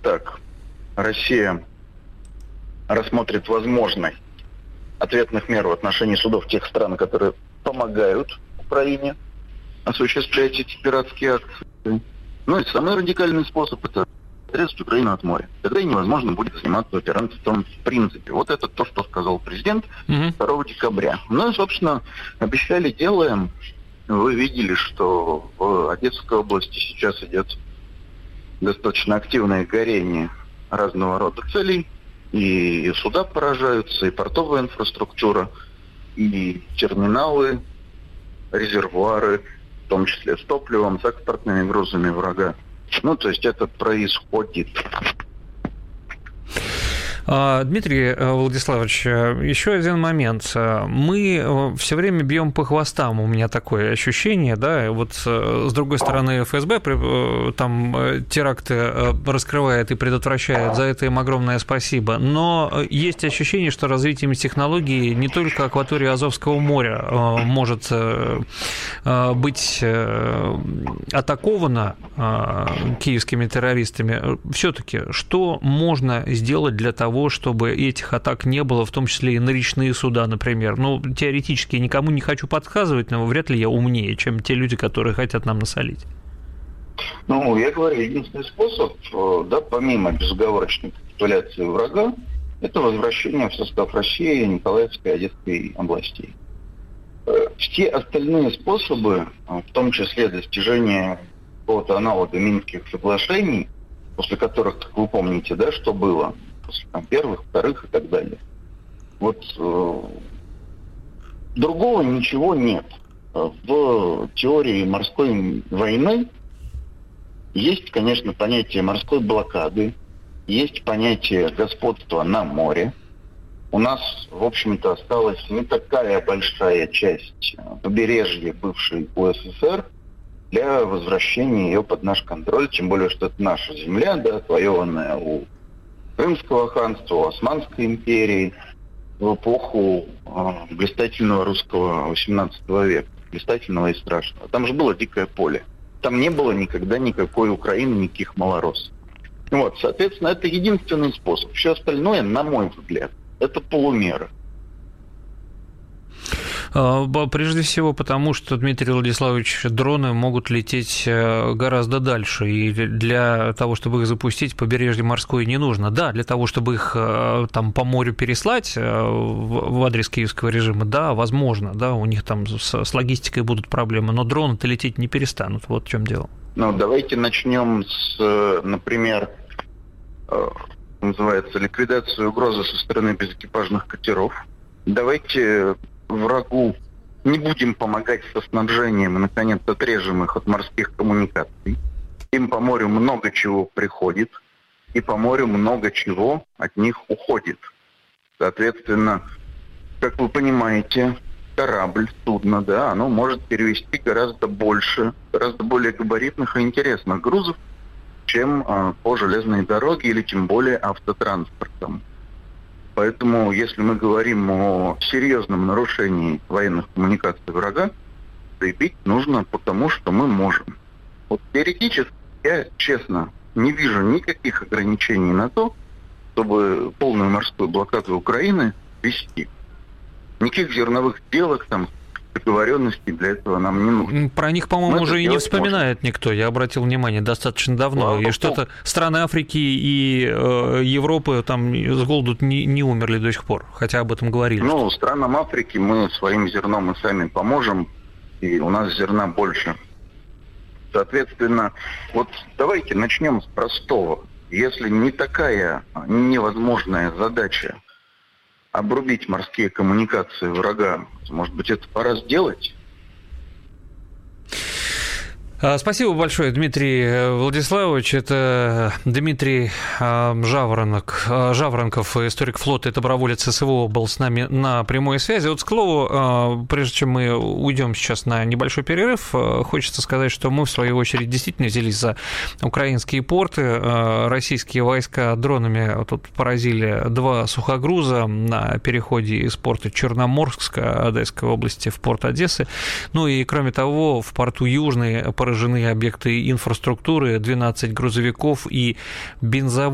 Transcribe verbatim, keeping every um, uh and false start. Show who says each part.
Speaker 1: так. Россия рассмотрит возможность ответных мер в отношении судов тех стран, которые помогают Украине осуществлять эти пиратские акции. Ну и самый радикальный способ – это отрезать Украину от моря. Тогда и невозможно будет заниматься пиратством в принципе. Вот это то, что сказал президент второго декабря. Ну и, собственно, обещали, делаем. Вы видели, что в Одесской области сейчас идет достаточно активное горение разного рода целей. И суда поражаются, и портовая инфраструктура, и терминалы, резервуары, в том числе с топливом, с экспортными грузами врага. Ну, то есть это происходит.
Speaker 2: Дмитрий Владиславович, еще один момент. Мы все время бьем по хвостам, у меня такое ощущение, да, вот с другой стороны эф эс бэ там теракты раскрывает и предотвращает, за это им огромное спасибо, но есть ощущение, что развитием технологий не только акватория Азовского моря может быть атакована киевскими террористами. Все-таки, что можно сделать для того, чтобы этих атак не было, в том числе и на речные суда, например? Ну, теоретически никому не хочу подсказывать, но вряд ли я умнее, чем те люди, которые хотят нам насолить.
Speaker 1: Ну, я говорю, единственный способ, да, помимо безоговорочной капитуляции врага, это возвращение в состав России, Николаевской и Одесской областей. Все остальные способы, в том числе достижение какого-то аналога Минских соглашений, после которых, как вы помните, да, что было, после там, первых, вторых и так далее. Вот э, другого ничего нет. В теории морской войны есть, конечно, понятие морской блокады, есть понятие господства на море. У нас, в общем-то, осталась не такая большая часть побережья бывшей у эс эс эр для возвращения ее под наш контроль, тем более, что это наша земля, да, отвоеванная у Крымского ханства, Османской империи в эпоху э, блистательного русского восемнадцатого века, блистательного и страшного. Там же было дикое поле. Там не было никогда никакой Украины, никаких малороссов. Вот, соответственно, это единственный способ. Все остальное, на мой взгляд, это полумера.
Speaker 2: Прежде всего потому, что, Дмитрий Владиславович, дроны могут лететь гораздо дальше, и для того, чтобы их запустить, побережье морское не нужно. Да, для того, чтобы их там по морю переслать в адрес киевского режима, да, возможно, да, у них там с логистикой будут проблемы, но дроны-то лететь не перестанут, вот в чем дело.
Speaker 1: Ну, давайте начнем с, например, называется ликвидация угрозы со стороны безэкипажных катеров. Давайте врагу не будем помогать со снабжением и, наконец, отрежем их от морских коммуникаций. Им по морю много чего приходит, и по морю много чего от них уходит. Соответственно, как вы понимаете, корабль, судно, да, оно может перевезти гораздо больше, гораздо более габаритных и интересных грузов, чем э, по железной дороге или тем более автотранспортом. Поэтому, если мы говорим о серьезном нарушении военных коммуникаций врага, заявить нужно потому, что мы можем. Вот теоретически, я, честно, не вижу никаких ограничений на то, чтобы полную морскую блокаду Украины вести. Никаких зерновых сделок, там, договоренностей для этого нам не нужно.
Speaker 2: Про них, по-моему, уже и не вспоминает можно. Никто. Я обратил внимание, достаточно давно. Слава и что-то страны Африки и э, Европы там с голоду не, не умерли до сих пор, хотя об этом говорили.
Speaker 1: Ну, странам Африки мы своим зерном и сами поможем, и у нас зерна больше. Соответственно, вот давайте начнем с простого. Если не такая невозможная задача обрубить морские коммуникации врага, может быть, это пора сделать?
Speaker 2: Спасибо большое, Дмитрий Владиславович. Это Дмитрий Жаворонок, Жаворонков, историк флота и доброволец эс вэ о, был с нами на прямой связи. Вот, к слову, прежде чем мы уйдем сейчас на небольшой перерыв, хочется сказать, что мы, в свою очередь, действительно взялись за украинские порты. Российские войска дронами тут поразили два сухогруза на переходе из порта Черноморска Одесской области в порт Одессы. Ну и, кроме того, в порту Южный поражены объекты инфраструктуры, двенадцать грузовиков и бензовозов.